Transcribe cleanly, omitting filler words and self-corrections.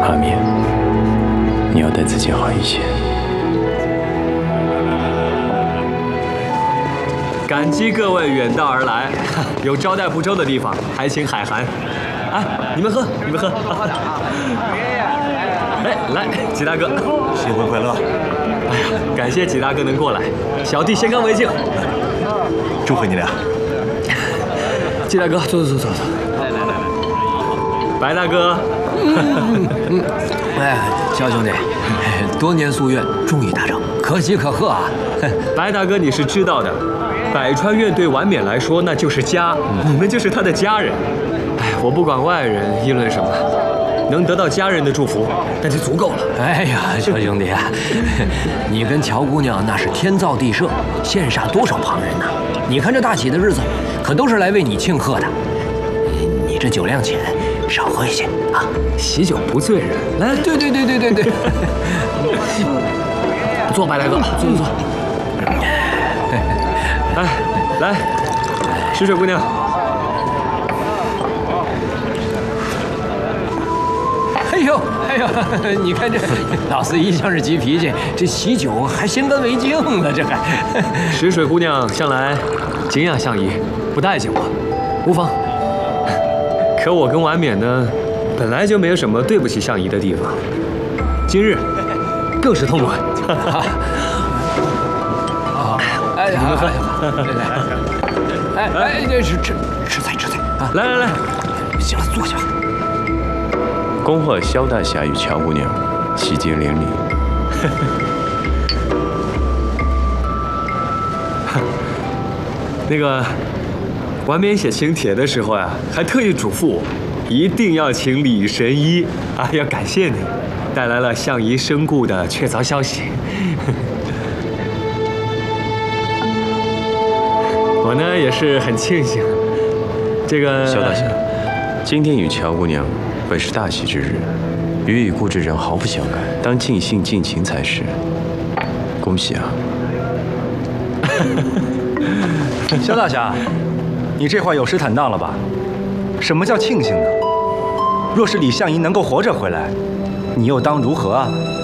阿面，你要对自己好一些。 感激各位远道而来，有招待不周的地方，还请海涵。哎，你们喝，你们喝。哎，来，纪大哥， 新婚快乐！ 哎呀，感谢纪大哥能过来，小弟先干为敬。 祝贺你俩！ 纪大哥，坐。白大哥， 哎，小兄弟，多年夙愿终于达成，可喜可贺啊！ 白大哥，你是知道的，百川院对婉冕来说那就是家，你们就是他的家人。哎，我不管外人议论什么，能得到家人的祝福，那就足够了。 哎呀，小兄弟啊，你跟乔姑娘那是天造地设，羡煞多少旁人呐！你看这大喜的日子，可都是来为你庆贺的。你这酒量浅，少喝一些啊！ 喜酒不醉人。来， 对。 坐，白大哥，坐。哎，来，石水姑娘。 哎呦，你看这老司仪像是急脾气，这喜酒还先干为敬呢，这还。 石水姑娘向来敬仰相宜，不待见我，无妨。可我跟婉冕呢，本来就没有什么对不起相宜的地方，今日更是痛快。 哎，你们喝，哎，这吃菜啊！ 来， 行了，坐下吧。 恭贺萧大侠与乔姑娘喜结连理。 那个，婉冕写请帖的时候呀，还特意嘱咐我，一定要请李神医啊，要感谢你，带来了相宜身故的确凿消息。我呢也是很庆幸，这个萧大侠，今天与乔姑娘本是大喜之日，与已故之人毫不相干，当尽兴尽情才是。恭喜啊！ 萧大侠，你这话有失坦荡了吧？什么叫庆幸呢？若是李相宜能够活着回来，你又当如何啊？